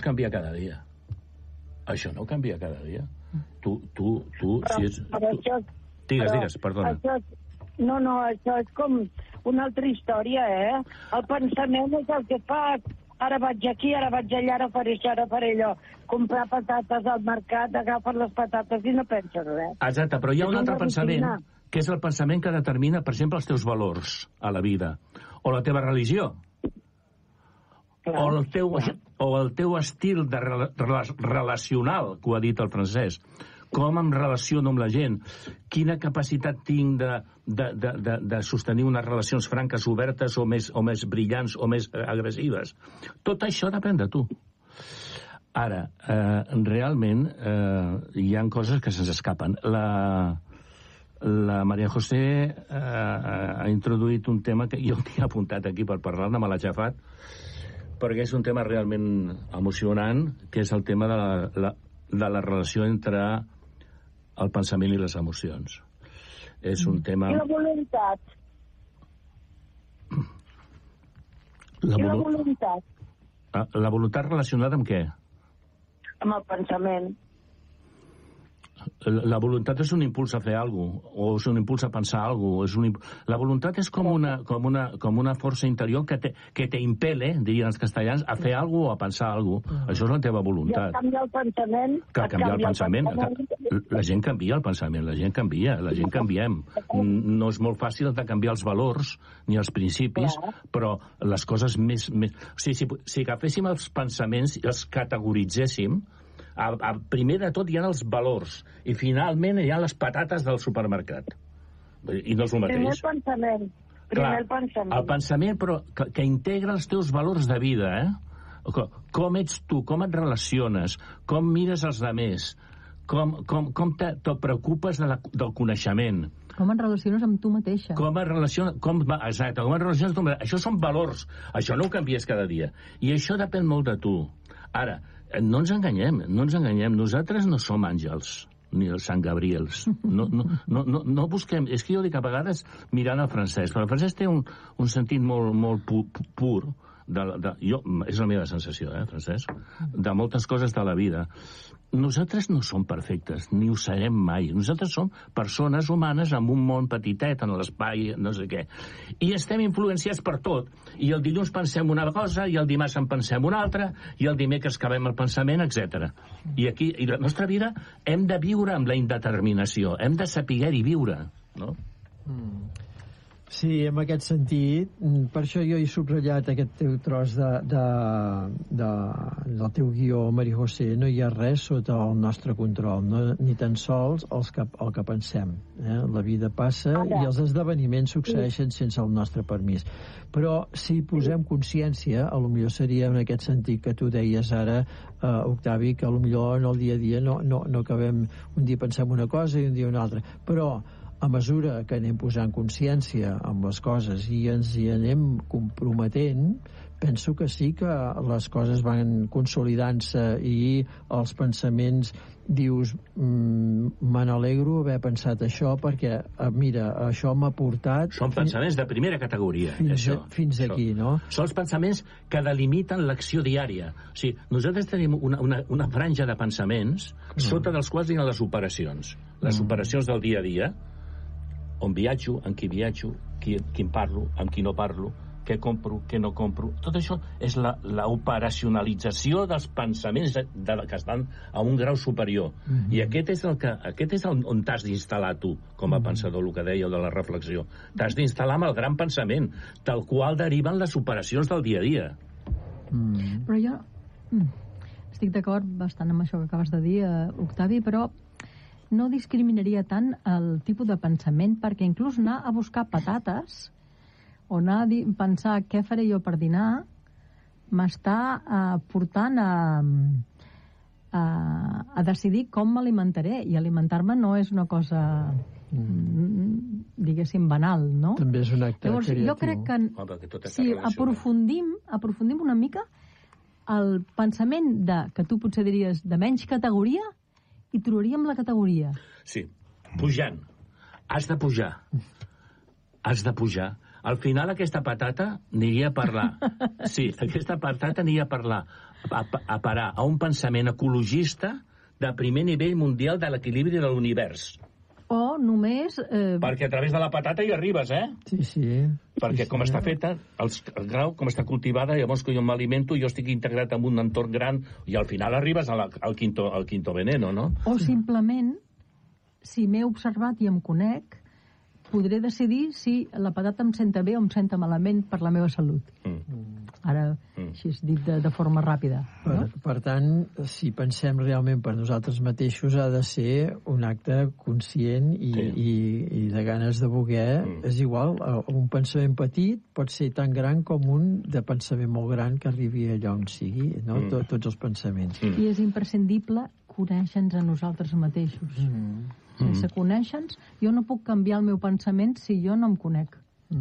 canvia cada dia. Això no canvia cada dia. Digues, perdona. Això és com una altra història, El pensament és el que fa. Ara vaig aquí, ara vaig allà, ara faré això, ara faré allò. Comprar patates al mercat, agafar les patates i no penses res. Exacte, però hi ha un altre pensament, que és el pensament que determina, per exemple, els teus valors a la vida, o la teva religió, o el teu estil relacional, que ho ha dit el Francesc. Com em relaciono amb la gent, quina capacitat tinc de sostenir unes relacions franques, obertes, o més brillants, o més agressives. Tot això depèn de tu. Ara, realment, hi ha coses que se'ns escapen. La María José ha introduït un tema que jo tinc apuntat aquí per parlar-ne, me l'ha xafat, perquè és un tema realment emocionant, que és el tema de la relació entre el pensament i les emocions. És un tema... I la voluntat? La voluntat? La voluntat relacionada amb què? Amb el pensament. La voluntat és un impuls a fer alguna cosa, o és un impuls a pensar alguna cosa. La voluntat és com una força interior que t'impele, dirien els castellans, a fer alguna cosa o a pensar alguna cosa. Això és la teva voluntat. I canviar el pensament... Canviar el pensament. La gent canvia el pensament, la gent canviem. No és molt fàcil de canviar els valors ni els principis, però les coses més... O sigui, si agaféssim els pensaments i els categoritzéssim, primer de tot hi ha els valors i finalment hi ha les patates del supermercat, i no és el mateix. Primer el pensament. El pensament, però que integra els teus valors de vida, com ets tu, com et relaciones, com mires els altres, com te preocupes del coneixement, com et relaciones amb tu mateixa, com et relaciones amb tu mateixa. Això són valors, això no ho canvies cada dia, i això depèn molt de tu. Ara, no ens enganyem, nosaltres no som àngels ni els Sant Gabriels, no busquem. És que jo dic a vegades mirant el Francesc, però el Francesc té un sentit molt pur, és la meva sensació, Francesc, de moltes coses de la vida. Nosaltres no som perfectes, ni ho serem mai. Nosaltres som persones humanes amb un món petitet en l'espai, no sé què. I estem influenciats per tot. I el dilluns pensem una cosa, i el dimarts en pensem una altra, i el dimecres acabem el pensament, etc. I aquí, la nostra vida, hem de viure amb la indeterminació, hem de saber-hi viure, no? Sí, en aquest sentit, per això jo he subratllat aquest teu tros del teu guió, Maria José. No hi ha res sota el nostre control, ni tan sols el que pensem. La vida passa i els esdeveniments succeeixen sense el nostre permís. Però si posem consciència, potser seria en aquest sentit que tu deies ara, Octavi, que potser en el dia a dia no acabem, un dia pensem una cosa i un dia una altra. Però a mesura que anem posant consciència amb les coses i ens hi anem comprometent, penso que sí que les coses van consolidant-se i els pensaments, dius, me n'alegro haver pensat això perquè, mira, això m'ha portat... Són pensaments de primera categoria, fins aquí, no? Són els pensaments que delimiten l'acció diària. O sigui, nosaltres tenim una franja de pensaments sota dels quals hi ha les operacions. Les operacions del dia a dia, on viatjo, amb qui viatjo, qui parlo, amb qui no parlo, què compro, què no compro. Tot això és l'operacionalització dels pensaments que estan a un grau superior. I aquest és on t'has d'instal·lar tu, com a pensador, el que dèieu de la reflexió. T'has d'instal·lar amb el gran pensament, del qual deriven les operacions del dia a dia. Però jo estic d'acord bastant amb això que acabes de dir, Octavi, però no discriminaria tant el tipus de pensament, perquè inclús anar a buscar patates o anar a pensar què faré jo per dinar m'està portant a decidir com m'alimentaré, i alimentar-me no és una cosa diguéssim banal, no? També és un acte creatiu. Llavors, jo crec que si aprofundim una mica el pensament que tu potser diries de menys categoria, i trobaríem la categoria. Sí, pujant. Has de pujar. Al final aquesta patata aniria a parlar. Sí, aquesta patata aniria a parlar a parar a un pensament ecologista de primer nivell mundial de l'equilibri de l'univers. O només... Perquè a través de la patata hi arribes, eh? Sí. Perquè com està feta, el grau, com està cultivada, llavors que jo m'alimento, jo estic integrat en un entorn gran, i al final arribes al quinto veneno, no? O simplement, si m'he observat i em conec, podré decidir si la patata em senta bé o em senta malament per la meva salut. Ara, així és dit de forma ràpida. No? Per tant, si pensem realment per nosaltres mateixos, ha de ser un acte conscient i de ganes de voler. És igual, un pensament petit pot ser tan gran com un de pensament molt gran que arribi allà on sigui, no? Tots els pensaments. I és imprescindible conèixer-nos a nosaltres mateixos. Sense conèixer-nos, jo no puc canviar el meu pensament si jo no em conec.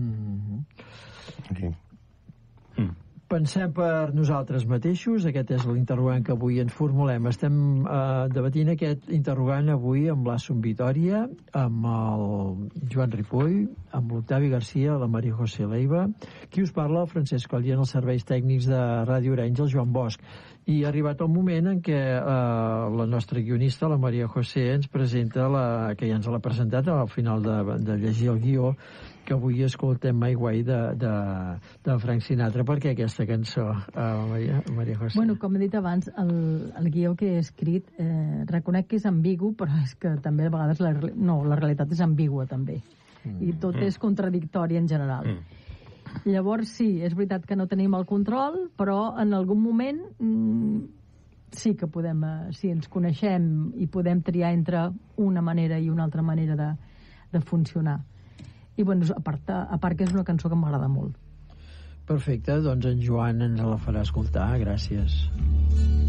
Pensem per nosaltres mateixos, aquest és l'interrogant que avui ens formulem. Estem debatint aquest interrogant avui amb l'Assum Vitòria, amb el Joan Ripoll, amb l'Octavi Garcia, la Maria José Leiva, qui us parla, el Francesc Coll, i en els serveis tècnics de Ràdio Arenys, el Joan Bosch. I ha arribat el moment en què la nostra guionista, la Maria José, ens presenta, que ja ens l'ha presentat al final de llegir el guió, que avui escoltem My Way de Frank Sinatra. Per què aquesta cançó, Maria José? Bueno, com he dit abans, el guió que he escrit reconec que és ambigu, però és que també a vegades la realitat és ambigua també. I tot és contradictori en general. Llavors sí, és veritat que no tenim el control, però en algun moment sí que podem, si ens coneixem i podem triar entre una manera i una altra manera de funcionar. I bueno, a part que és una cançó que m'agrada molt. Perfecte, doncs en Joan ens la farà escoltar, gràcies.